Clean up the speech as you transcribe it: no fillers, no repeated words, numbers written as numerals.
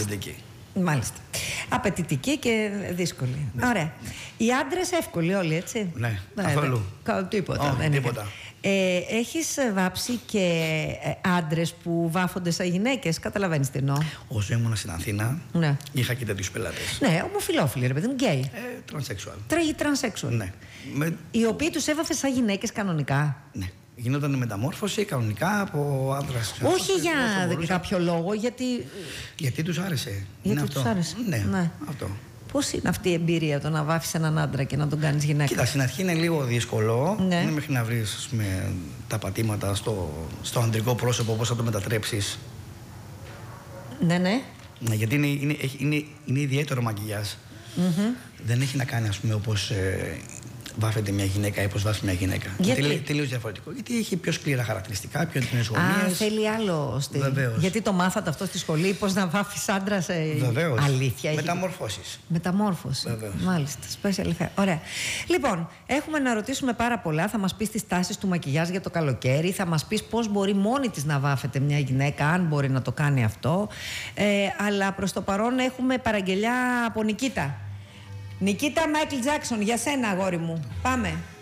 απαιτητική. Μάλιστα. Απαιτητική και δύσκολη. Ναι. Ωραία. Οι άντρες εύκολοι όλοι, έτσι. Ναι, καθόλου. Τίποτα. Δεν τίποτα. Έχεις βάψει και άντρες που βάφονται σαν γυναίκες, καταλαβαίνεις τι εννοώ. Όσο ήμουν στην Αθήνα, ναι. είχα και τέτοιους πελάτες. Ναι, ομοφυλόφιλοι, ρε παιδί μου, γκέι. Τρανσέξουαλ. Ναι. Οι οποίοι τους έβαφε σαν γυναίκες κανονικά. Ναι. Γινόταν μεταμόρφωση κανονικά από άντρα. Όχι για κάποιο λόγο, γιατί τους άρεσε. Γιατί τους άρεσε. Ναι, αυτό. Πώς είναι αυτή η εμπειρία το να βάφεις έναν άντρα και να τον κάνεις γυναίκα? Κοίτα, στην αρχή είναι λίγο δύσκολο. Ναι. Είναι μέχρι να βρεις τα πατήματα στο ανδρικό πρόσωπο, πώς θα το μετατρέψεις. Ναι, ναι. Ναι, γιατί είναι ιδιαίτερο μακιγιάζ. Δεν έχει να κάνει, ας πούμε, όπως βάφεται μια γυναίκα ή πώς βάφει μια γυναίκα. Γιατί? Τελείως διαφορετικό. Γιατί έχει πιο σκληρά χαρακτηριστικά, πιο έντονες γωνίες. Θέλει άλλο στυλ. Βεβαίως. Γιατί το μάθατε αυτό στη σχολή, πώς να βάφεις άντρα σε. Βεβαίως. Αλήθεια. Μεταμορφώσεις. Μεταμόρφωση. Βεβαίως. Μάλιστα. Special effect. Ωραία. Λοιπόν, έχουμε να ρωτήσουμε πάρα πολλά. Θα μας πεις τις τάσεις του μακιγιάζ για το καλοκαίρι. Θα μας πεις πώς μπορεί μόνη της να βάφεται μια γυναίκα, αν μπορεί να το κάνει αυτό. Αλλά προς το παρόν έχουμε παραγγελιά από Νικήτα. Νικήτα, Μάικλ Τζάκσον, για σένα, αγόρι μου. Πάμε.